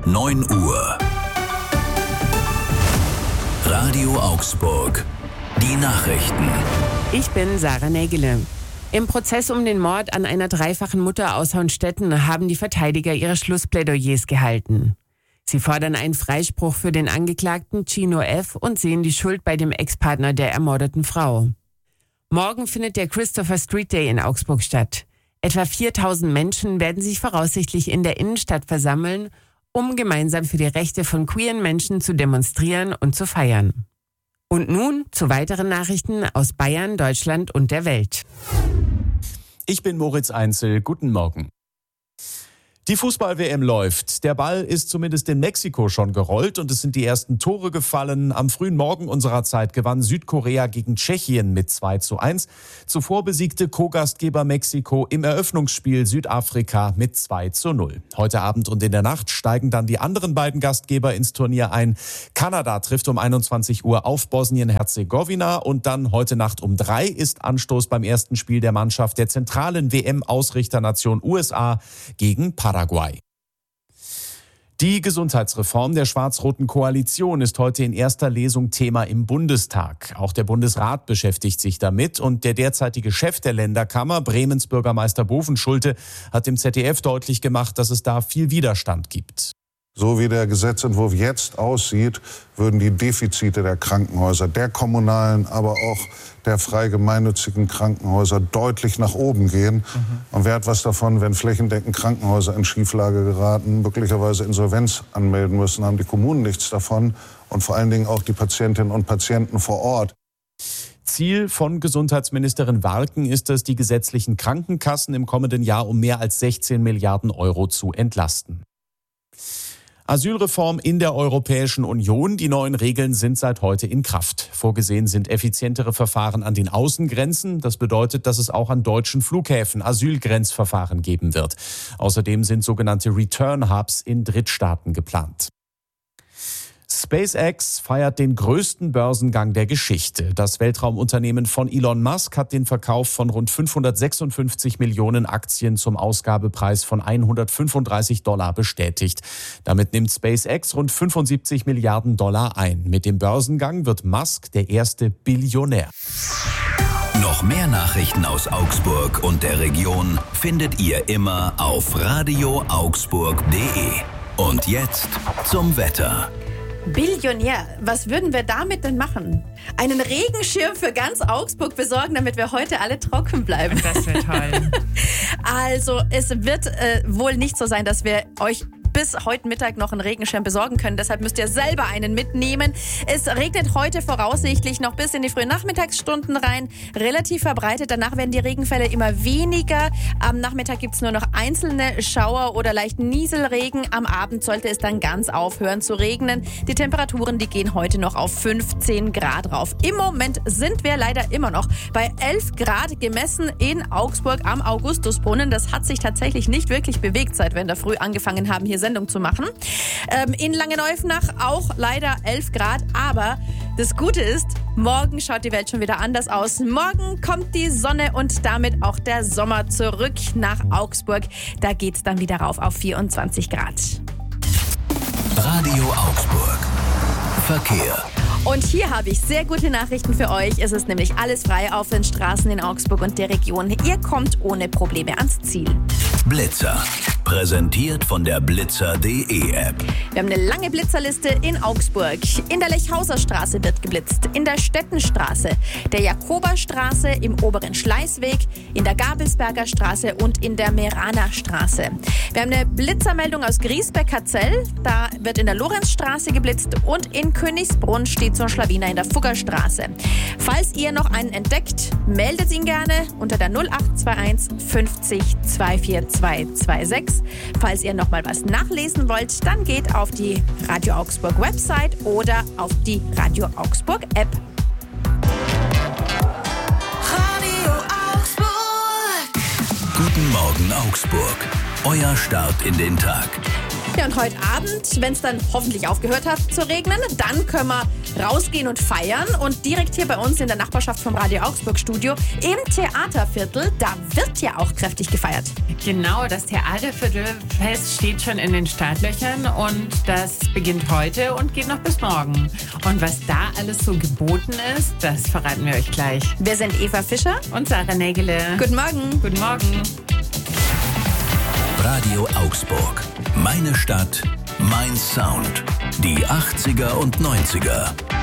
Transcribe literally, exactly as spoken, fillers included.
neun Uhr. Radio Augsburg. Die Nachrichten. Ich bin Sarah Nägele. Im Prozess um den Mord an einer dreifachen Mutter aus Hohenstetten haben die Verteidiger ihre Schlussplädoyers gehalten. Sie fordern einen Freispruch für den Angeklagten Chino F. und sehen die Schuld bei dem Ex-Partner der ermordeten Frau. Morgen findet der Christopher Street Day in Augsburg statt. Etwa viertausend Menschen werden sich voraussichtlich in der Innenstadt versammeln, um gemeinsam für die Rechte von queeren Menschen zu demonstrieren und zu feiern. Und nun zu weiteren Nachrichten aus Bayern, Deutschland und der Welt. Ich bin Moritz Einzel. Guten Morgen. Die Fußball-W M läuft. Der Ball ist zumindest in Mexiko schon gerollt und es sind die ersten Tore gefallen. Am frühen Morgen unserer Zeit gewann Südkorea gegen Tschechien mit zwei zu eins. Zuvor besiegte Co-Gastgeber Mexiko im Eröffnungsspiel Südafrika mit zwei zu null. Heute Abend und in der Nacht steigen dann die anderen beiden Gastgeber ins Turnier ein. Kanada trifft um einundzwanzig Uhr auf Bosnien-Herzegowina und dann heute Nacht um drei ist Anstoß beim ersten Spiel der Mannschaft der zentralen W M-Ausrichternation U S A gegen Paraguay. Die Gesundheitsreform der schwarz-roten Koalition ist heute in erster Lesung Thema im Bundestag. Auch der Bundesrat beschäftigt sich damit und der derzeitige Chef der Länderkammer, Bremens Bürgermeister Bovenschulte, hat dem Z D F deutlich gemacht, dass es da viel Widerstand gibt. So wie der Gesetzentwurf jetzt aussieht, würden die Defizite der Krankenhäuser, der kommunalen, aber auch der frei gemeinnützigen Krankenhäuser deutlich nach oben gehen. Mhm. Und wer hat was davon, wenn flächendeckend Krankenhäuser in Schieflage geraten, möglicherweise Insolvenz anmelden müssen, haben die Kommunen nichts davon und vor allen Dingen auch die Patientinnen und Patienten vor Ort. Ziel von Gesundheitsministerin Warken ist es, die gesetzlichen Krankenkassen im kommenden Jahr um mehr als sechzehn Milliarden Euro zu entlasten. Asylreform in der Europäischen Union. Die neuen Regeln sind seit heute in Kraft. Vorgesehen sind effizientere Verfahren an den Außengrenzen. Das bedeutet, dass es auch an deutschen Flughäfen Asylgrenzverfahren geben wird. Außerdem sind sogenannte Return Hubs in Drittstaaten geplant. SpaceX feiert den größten Börsengang der Geschichte. Das Weltraumunternehmen von Elon Musk hat den Verkauf von rund fünfhundertsechsundfünfzig Millionen Aktien zum Ausgabepreis von hundertfünfunddreißig Dollar bestätigt. Damit nimmt SpaceX rund fünfundsiebzig Milliarden Dollar ein. Mit dem Börsengang wird Musk der erste Billionär. Noch mehr Nachrichten aus Augsburg und der Region findet ihr immer auf radio augsburg punkt de. Und jetzt zum Wetter. Billionär, was würden wir damit denn machen? Einen Regenschirm für ganz Augsburg besorgen, damit wir heute alle trocken bleiben. Das wäre toll. Also es wird äh, wohl nicht so sein, dass wir euch bis heute Mittag noch einen Regenschirm besorgen können. Deshalb müsst ihr selber einen mitnehmen. Es regnet heute voraussichtlich noch bis in die frühen Nachmittagsstunden rein. Relativ verbreitet. Danach werden die Regenfälle immer weniger. Am Nachmittag gibt es nur noch einzelne Schauer oder leichten Nieselregen. Am Abend sollte es dann ganz aufhören zu regnen. Die Temperaturen, die gehen heute noch auf fünfzehn Grad rauf. Im Moment sind wir leider immer noch bei elf Grad gemessen in Augsburg am Augustusbrunnen. Das hat sich tatsächlich nicht wirklich bewegt, seit wir in der Früh angefangen haben, hier Sendung zu machen. Ähm, in Langenäufnach auch leider elf Grad, aber das Gute ist, morgen schaut die Welt schon wieder anders aus. Morgen kommt die Sonne und damit auch der Sommer zurück nach Augsburg. Da geht's dann wieder rauf auf vierundzwanzig Grad. Radio Augsburg. Verkehr. Und hier habe ich sehr gute Nachrichten für euch. Es ist nämlich alles frei auf den Straßen in Augsburg und der Region. Ihr kommt ohne Probleme ans Ziel. Blitzer. Präsentiert von der blitzer punkt de App. Wir haben eine lange Blitzerliste in Augsburg. In der Lechhauser Straße wird geblitzt, in der Stettenstraße, der Jakoberstraße, im oberen Schleißweg, in der Gabelsberger Straße und in der Meraner Straße. Wir haben eine Blitzermeldung aus Griesbeck-Katzell. Da wird in der Lorenzstraße geblitzt und in Königsbrunn steht so ein Schlawiner in der Fuggerstraße. Falls ihr noch einen entdeckt, meldet ihn gerne unter der null acht zwei eins fünfzig zweihundertvierundzwanzig sechsundzwanzig. Falls ihr noch mal was nachlesen wollt, dann geht auf die Radio Augsburg Website oder auf die Radio Augsburg App. Radio Augsburg. Guten Morgen Augsburg. Euer Start in den Tag. Ja, und heute Abend, wenn es dann hoffentlich aufgehört hat zu regnen, dann können wir rausgehen und feiern. Und direkt hier bei uns in der Nachbarschaft vom Radio Augsburg Studio im Theaterviertel, da wird ja auch kräftig gefeiert. Genau, das Theaterviertelfest steht schon in den Startlöchern und das beginnt heute und geht noch bis morgen. Und was da alles so geboten ist, das verraten wir euch gleich. Wir sind Eva Fischer und Sarah Nägele. Guten Morgen. Guten Morgen. Radio Augsburg. Meine Stadt, mein Sound. Die achtziger und neunziger.